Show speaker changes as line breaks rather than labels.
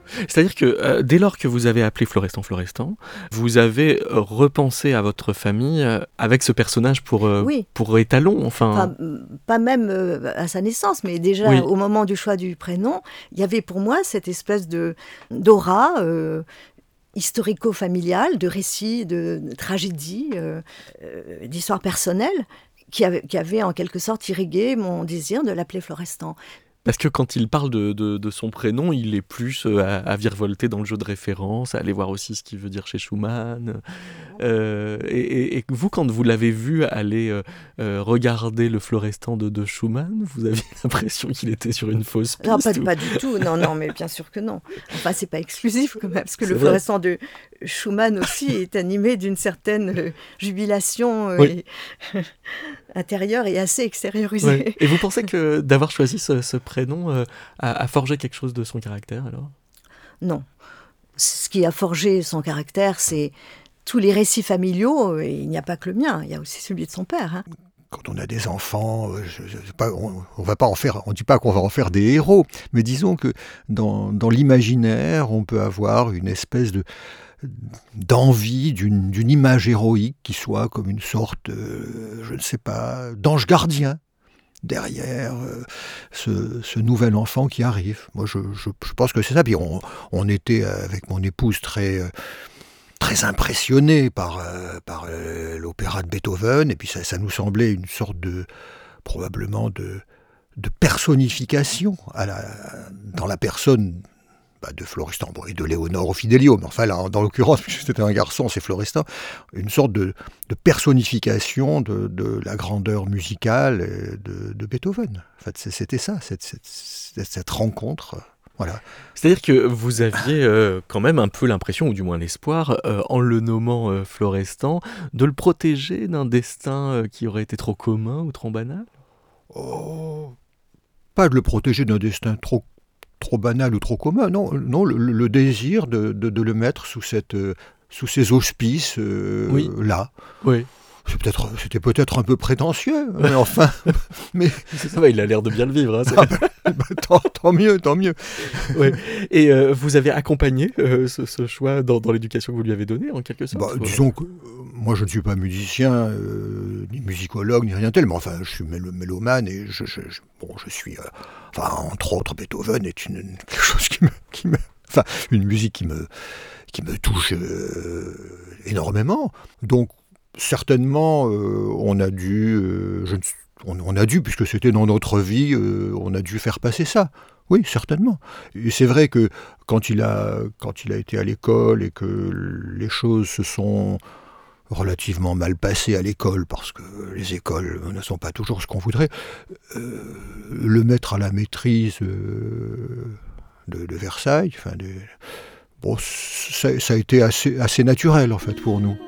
C'est-à-dire que dès lors que vous avez appelé Florestan, vous avez repensé à votre famille avec ce personnage
Oui,
pour étalon, enfin...
enfin, pas même à sa naissance, mais déjà
Oui,
au moment du choix du prénom, il y avait pour moi cette espèce d'aura historico-familiale, de récits, de tragédies, d'histoires personnelles, qui avait en quelque sorte irrigué mon désir de l'appeler Florestan.
parce que quand il parle de son prénom, il est plus à virevolter dans le jeu de référence, à aller voir aussi ce qu'il veut dire chez Schumann. Et vous, quand vous l'avez vu aller regarder le Florestan de Schumann, vous aviez l'impression qu'il était sur une fausse
Non,
piste
pas du tout. Non, non, mais bien sûr que non. Enfin, c'est pas exclusif quand même, parce que
C'est
le
vrai.
Florestan de Schumann aussi est animé d'une certaine jubilation
Oui,
intérieure et assez
oui.
extériorisée.
Et vous pensez que d'avoir choisi ce prénom a forgé quelque chose de son caractère alors?
Non. Ce qui a forgé son caractère, c'est tous les récits familiaux, et il n'y a pas que le mien, il y a aussi celui de son père. Hein.
Quand on a des enfants, on va pas en faire, on dit pas qu'on va en faire des héros, mais disons que dans l'imaginaire, on peut avoir une espèce d'envie d'une image héroïque qui soit comme une sorte, je ne sais pas, d'ange gardien derrière ce nouvel enfant qui arrive. Moi, je pense que c'est ça. Puis on était avec mon épouse très impressionnés par l'opéra de Beethoven, et puis ça nous semblait une sorte probablement de personnification dans la personne de Florestan, bon, et de Léonore Fidelio, mais enfin là, dans l'occurrence, puisque c'était un garçon, c'est Florestan, une sorte de personnification de la grandeur musicale de Beethoven. En fait, c'était ça, cette rencontre. Voilà.
C'est-à-dire que vous aviez quand même un peu l'impression, ou du moins l'espoir, en le nommant Florestan, de le protéger d'un destin qui aurait été trop commun ou trop banal?
Oh, pas de le protéger d'un destin trop banal ou trop commun, non, non, le désir de le mettre sous ces auspices
Oui,
là.
oui.
C'était peut-être un peu prétentieux, mais enfin, mais
Ça va, il a l'air de bien le vivre. Hein,
tant mieux, tant mieux.
ouais. Et vous avez accompagné ce choix dans l'éducation que vous lui avez donnée, en quelque sorte?
Disons que moi je ne suis pas musicien, ni musicologue, ni rien tel, mais enfin je suis mélomane et je suis, enfin entre autres Beethoven est quelque chose enfin une musique qui me touche énormément. Donc certainement on a dû, puisque c'était dans notre vie, on a dû faire passer ça. Oui, certainement. Et c'est vrai que quand il a été à l'école et que les choses se sont relativement mal passées à l'école, parce que les écoles ne sont pas toujours ce qu'on voudrait, le mettre à la maîtrise de Versailles, bon, ça a été assez naturel en fait pour nous.